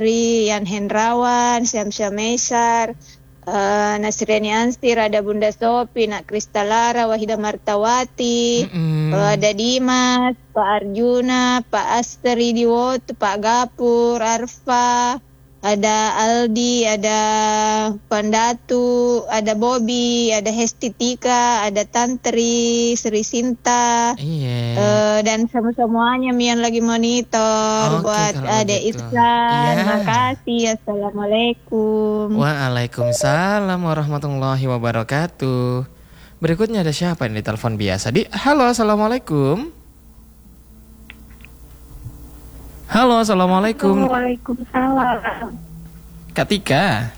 Yan Hendrawan, Syamsyah Mesar, Nasriani Anstir, ada Bunda Sopi, Nak Kristalara, Wahida Martawati, ada Dimas, Pak Arjuna, Pak Astri Diwoto, Pak Gapur, Arfa, ada Aldi, ada Pandatu, ada Bobby, ada Hesti Tika, ada Tantri, Sri Sinta, dan semuanya yang lagi monitor. Buat Ade gitu. Ihsan, makasih. Assalamualaikum. Waalaikumsalam warahmatullahi wabarakatuh. Berikutnya ada siapa ini di telepon biasa? Halo, assalamualaikum. Halo, assalamualaikum. Waalaikumsalam. Kak Tika.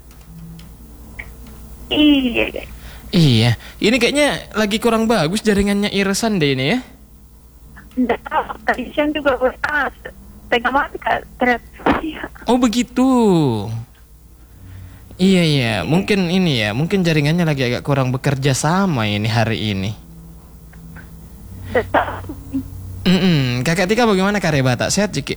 Iya. Ini kayaknya lagi kurang bagus jaringannya Irsan deh ini ya. Tidak tahu, tadi siang juga tengah mati Kak. Oh begitu. Iya, mungkin ini ya, mungkin jaringannya lagi agak kurang bekerja sama ini hari ini. Tidak tahu. Kakak Tika bagaimana Kak Rebata? Sehat Ciki?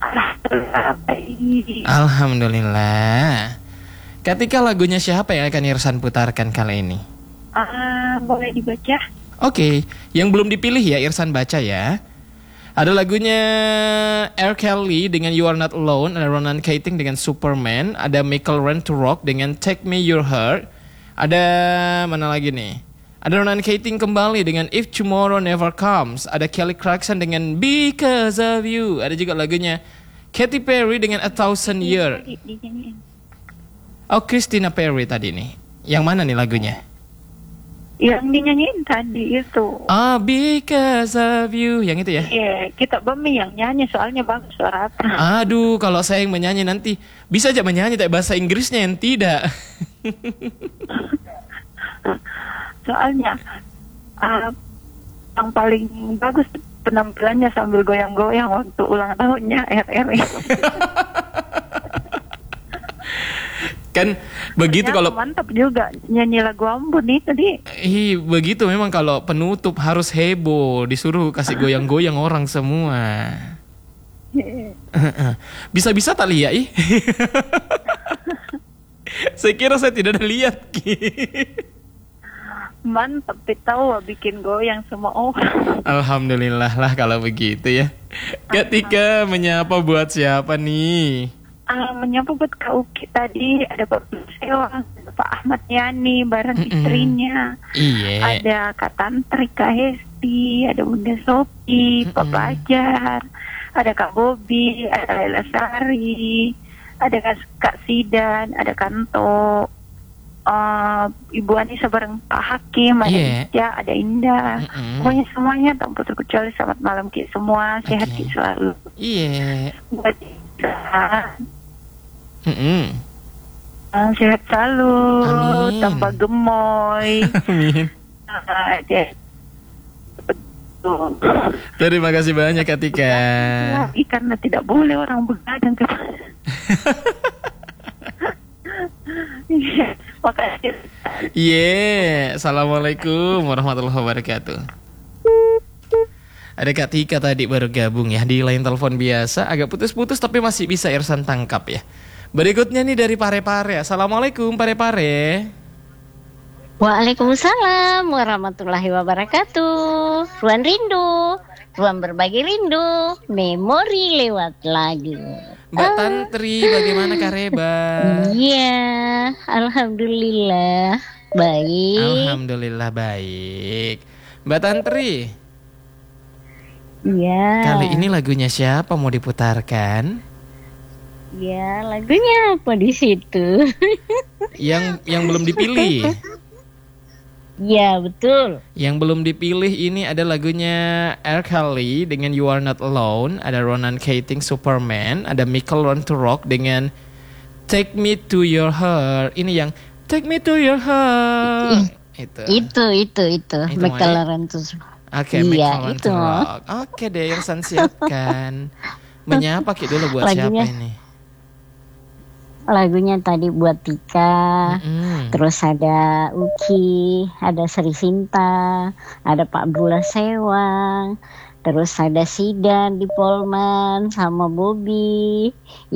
Alhamdulillah. Kak Tika, lagunya siapa yang akan Irsan putarkan kali ini? Boleh dibaca? Oke, yang belum dipilih ya Irsan baca ya. Ada lagunya R. Kelly dengan You Are Not Alone, ada Ronan Keating dengan Superman, ada Michael Run to Rock dengan Take Me Your Heart, ada mana lagi nih? Ada Ronan Keating kembali dengan If Tomorrow Never Comes. Ada Kelly Clarkson dengan Because of You. Ada juga lagunya Katy Perry dengan A Thousand Years. Oh, Christina Perry tadi nih. Yang mana nih lagunya? Yang dinyanyiin tadi itu. Because of You. Yang itu ya? Iya, kita Bami yang nyanyi soalnya bagus suara. Aduh, kalau saya yang menyanyi nanti bisa aja menyanyi tapi bahasa Inggrisnya yang tidak. Soalnya yang paling bagus penampilannya sambil goyang-goyang waktu ulang tahunnya RRI. Kan begitu ya, kalau mantap juga nyanyi lagu Ambon itu begitu memang kalau penutup harus heboh, disuruh kasih goyang-goyang orang semua. Bisa-bisa tak lihat Saya kira saya tidak ada lihat. Mantap, tahu bikin goyang semua orang. Alhamdulillah lah kalau begitu ya. Ketika menyapa buat siapa nih? Menyapa buat Kak Uki tadi, ada Pak Sewa, Pak Ahmad Yani bareng istrinya. Iya. Ada Kak Tantri, Kak Hesti, ada Bunda Sopi, Pak Bajar, ada Kak Bobby, ada Lela Sari, ada Kak Sidan, ada Kanto. Ibu Anissa bareng Pak Hakim, ada Ija, ada Indah. Pokoknya semuanya tanpa terkecuali selamat malam Ki semua, sehat Ki selalu. Iya. Buat sehat selalu. Amin. Tanpa gemoy. Amin. Terima kasih banyak Kak Tika. Karena tidak boleh orang begadang ke. Makasih. Assalamualaikum warahmatullahi wabarakatuh. Ada Kak Tika tadi baru gabung ya di line telepon biasa, agak putus-putus tapi masih bisa Irsan tangkap ya. Berikutnya nih dari Pare-Pare. Assalamualaikum Pare-Pare. Waalaikumsalam warahmatullahi wabarakatuh. Ruang rindu, ruang berbagi rindu, memori lewat lagu. Mbak Tantri, bagaimana Kareba? Iya, alhamdulillah baik. Alhamdulillah baik. Mbak Tantri. Iya. Kali ini lagunya siapa mau diputarkan? Ya, lagunya apa di situ? yang belum dipilih. Iya, betul. Yang belum dipilih ini ada lagunya R. Kelly dengan You Are Not Alone, ada Ronan Keating Superman, ada Michael Run to Rock dengan Take Me to Your Heart. Ini yang Take Me to Your Heart. Itu. Michael Run to Rock. Oke, Michael Run to Rock. Oke deh, Irsan siapkan. Menyapa dulu buat lagunya, siapa ini? Lagunya tadi buat Tika, terus ada Uki, ada Sri Sinta, ada Pak Bula Sewang, terus ada Sidan di Polman sama Bobby.